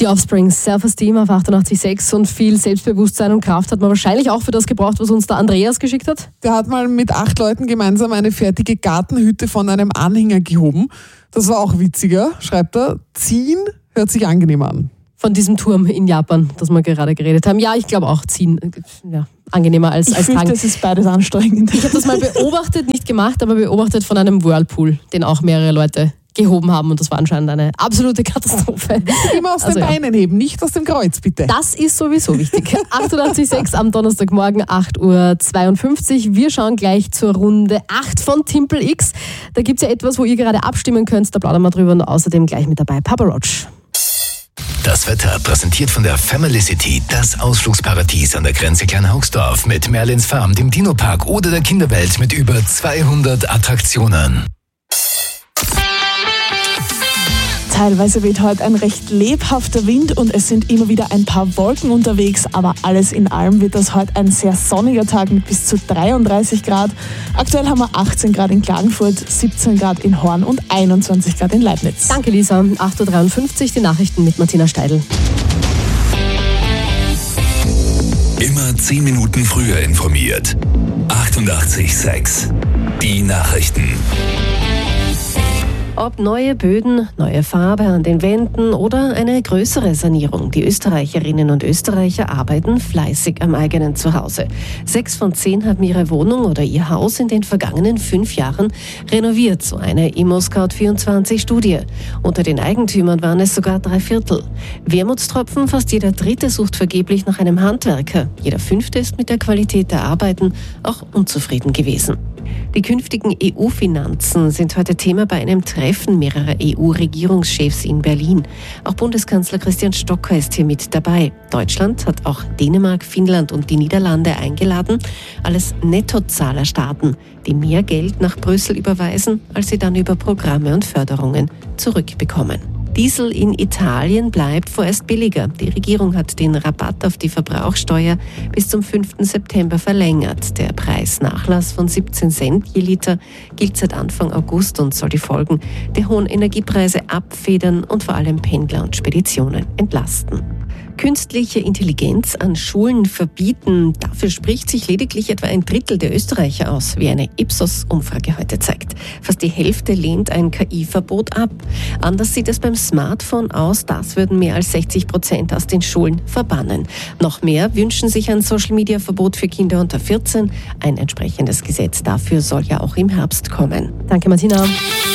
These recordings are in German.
Die Offspring, Self-Esteem auf 88,6 und viel Selbstbewusstsein und Kraft hat man wahrscheinlich auch für das gebraucht, was uns der Andreas geschickt hat. Der hat mal mit 8 Leuten gemeinsam eine fertige Gartenhütte von einem Anhänger gehoben. Das war auch witziger, schreibt er. Ziehen hört sich angenehm an. Von diesem Turm in Japan, das wir gerade geredet haben. Ja, ich glaube auch, ziehen, ja, angenehmer als Ich finde, das ist beides anstrengend. Ich habe das mal beobachtet, nicht gemacht, aber beobachtet von einem Whirlpool, den auch mehrere Leute gehoben haben und das war anscheinend eine absolute Katastrophe. Immer aus den Beinen heben, nicht aus dem Kreuz, bitte. Das ist sowieso wichtig. 88,6 am Donnerstagmorgen, 8:52 Uhr. Wir schauen gleich zur Runde 8 von Timpel X. Da gibt es ja etwas, wo ihr gerade abstimmen könnt, da plaudern wir drüber und außerdem gleich mit dabei Papa Roach. Das Wetter präsentiert von der Family City, das Ausflugsparadies an der Grenze Kleinhaugsdorf mit Merlins Farm, dem Dino-Park oder der Kinderwelt mit über 200 Attraktionen. Teilweise weht heute ein recht lebhafter Wind und es sind immer wieder ein paar Wolken unterwegs, aber alles in allem wird das heute ein sehr sonniger Tag mit bis zu 33 Grad. Aktuell haben wir 18 Grad in Klagenfurt, 17 Grad in Horn und 21 Grad in Leibniz. Danke Lisa, 8:53 Uhr, die Nachrichten mit Martina Steidl. Immer 10 Minuten früher informiert. 88,6. Die Nachrichten. Ob neue Böden, neue Farbe an den Wänden oder eine größere Sanierung. Die Österreicherinnen und Österreicher arbeiten fleißig am eigenen Zuhause. 6 von 10 haben ihre Wohnung oder ihr Haus in den vergangenen 5 Jahren renoviert, so eine ImmoScout24-Studie. Unter den Eigentümern waren es sogar 3/4. Wermutstropfen, fast jeder 3. sucht vergeblich nach einem Handwerker. Jeder 5. ist mit der Qualität der Arbeiten auch unzufrieden gewesen. Die künftigen EU-Finanzen sind heute Thema bei einem Treffen mehrerer EU-Regierungschefs in Berlin. Auch Bundeskanzler Christian Stocker ist hier mit dabei. Deutschland hat auch Dänemark, Finnland und die Niederlande eingeladen, alles Nettozahlerstaaten, die mehr Geld nach Brüssel überweisen, als sie dann über Programme und Förderungen zurückbekommen. Diesel in Italien bleibt vorerst billiger. Die Regierung hat den Rabatt auf die Verbrauchssteuer bis zum 5. September verlängert. Der Preisnachlass von 17 Cent je Liter gilt seit Anfang August und soll die Folgen der hohen Energiepreise abfedern und vor allem Pendler und Speditionen entlasten. Künstliche Intelligenz an Schulen verbieten. Dafür spricht sich lediglich etwa 1/3 der Österreicher aus, wie eine Ipsos-Umfrage heute zeigt. Fast die Hälfte lehnt ein KI-Verbot ab. Anders sieht es beim Smartphone aus. Das würden mehr als 60% aus den Schulen verbannen. Noch mehr wünschen sich ein Social-Media-Verbot für Kinder unter 14. Ein entsprechendes Gesetz dafür soll ja auch im Herbst kommen. Danke, Martina.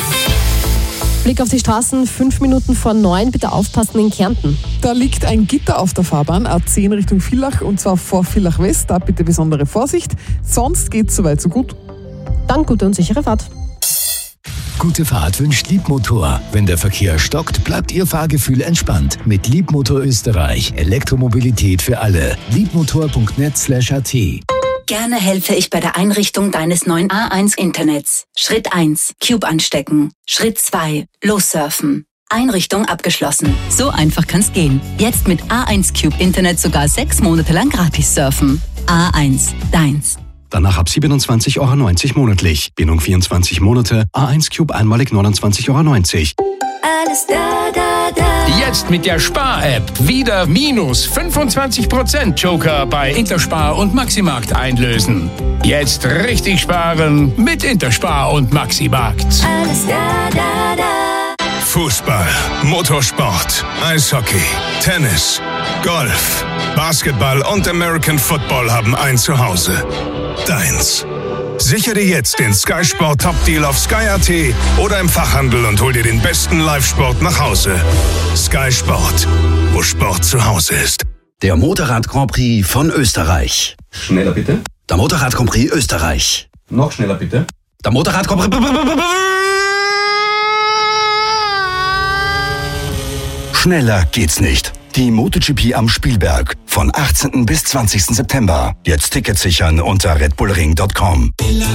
Blick auf die Straßen, 5 Minuten vor 9, bitte aufpassen in Kärnten. Da liegt ein Gitter auf der Fahrbahn, A10 Richtung Villach und zwar vor Villach West, da bitte besondere Vorsicht. Sonst geht's soweit so gut. Dann gute und sichere Fahrt. Gute Fahrt wünscht Liebmotor. Wenn der Verkehr stockt, bleibt Ihr Fahrgefühl entspannt. Mit Liebmotor Österreich. Elektromobilität für alle. Liebmotor.net/at. Gerne helfe ich bei der Einrichtung deines neuen A1-Internets. Schritt 1, Cube anstecken. Schritt 2, lossurfen. Einrichtung abgeschlossen. So einfach kann's gehen. Jetzt mit A1 Cube Internet sogar 6 Monate lang gratis surfen. A1, deins. Danach ab 27,90 € monatlich. Bindung 24 Monate. A1 Cube einmalig 29,90 €. Alles da, da, da. Jetzt mit der Spar-App wieder minus 25% Joker bei Interspar und Maximarkt einlösen. Jetzt richtig sparen mit Interspar und Maximarkt. Alles da, da, da. Fußball, Motorsport, Eishockey, Tennis, Golf, Basketball und American Football haben ein Zuhause. Deins. Sichere dir jetzt den Sky Sport Top Deal auf Sky.at oder im Fachhandel und hol dir den besten Live-Sport nach Hause. Sky Sport, wo Sport zu Hause ist. Der Motorrad Grand Prix von Österreich. Schneller bitte. Der Motorrad Grand Prix Österreich. Noch schneller bitte. Der Motorrad Grand Prix. Schneller geht's nicht. Die MotoGP am Spielberg von 18. bis 20. September. Jetzt Tickets sichern unter redbullring.com.